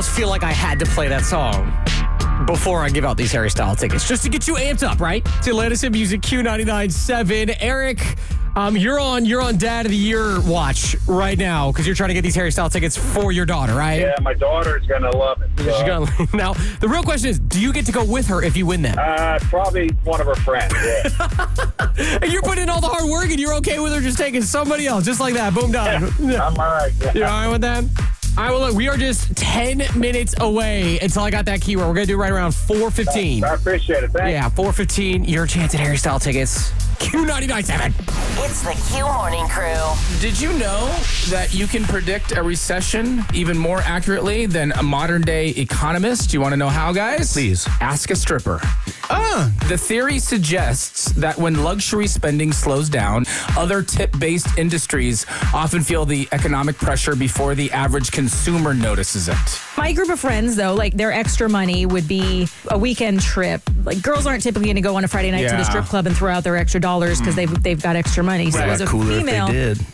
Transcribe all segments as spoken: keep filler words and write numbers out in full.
almost feel like I had to play that song before I give out these Harry Styles tickets, just to get you amped up, right? To latest in music, Q ninety-nine point seven. Eric, um, you're on you're on Dad of the Year watch right now because you're trying to get these Harry Styles tickets for your daughter, right? Yeah, my daughter's going to love it. So. She's gonna, now, the real question is, do you get to go with her if you win them? Uh, probably one of her friends, yeah. And you're putting in all the hard work and you're okay with her just taking somebody else, just like that. Boom, done. Yeah, I'm all right. Yeah. You all right with that? All right, well, look, we are just ten minutes away until I got that keyword. We're going to do right around four fifteen. I appreciate it. Thanks. Yeah, four fifteen, your chance at Harry Styles tickets. Q ninety-nine point seven. It's the Q Morning Crew. Did you know that you can predict a recession even more accurately than a modern-day economist? Do you want to know how, guys? Please. Ask a stripper. Ah. The theory suggests that when luxury spending slows down, other tip-based industries often feel the economic pressure before the average consumer notices it. My group of friends, though, like their extra money would be a weekend trip. Like girls aren't typically going to go on a Friday night Yeah. to the strip club and throw out their extra dollars because they've they've got extra money. So Right. as a Cooler female, if they did.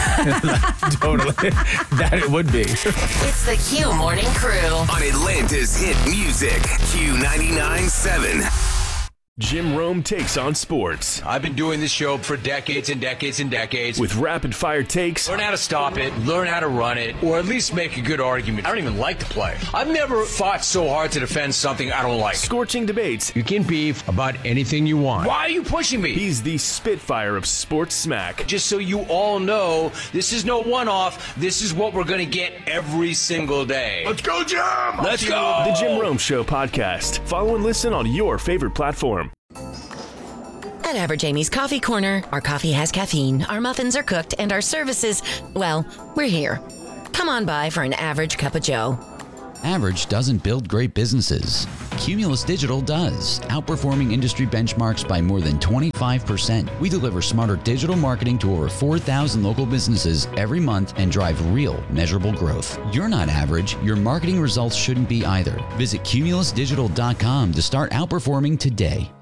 Totally. That it would be. It's the Q Morning Crew. On Atlanta's hit music, Q ninety-nine point seven. Jim Rome takes on sports I've been doing this show for decades and decades and decades. with rapid-fire takes, Learn how to stop it, learn how to run it, or at least make a good argument. I don't even like to play. I've never fought so hard to defend something I don't like. scorching debates. You can beef about anything you want. Why are you pushing me? He's the Spitfire of sports smack. Just so you all know, this is no one-off. This is what we're going to get every single day. Let's go, Jim! Let's go! The Jim Rome Show podcast. Follow and listen on your favorite platform. At Average Amy's Coffee Corner, our coffee has caffeine, our muffins are cooked, and our services, well, we're here. Come on by for an average cup of joe. Average doesn't build great businesses. Cumulus Digital does, outperforming industry benchmarks by more than twenty-five percent. We deliver smarter digital marketing to over four thousand local businesses every month and drive real, measurable growth. You're not average. Your marketing results shouldn't be either. Visit cumulus digital dot com to start outperforming today.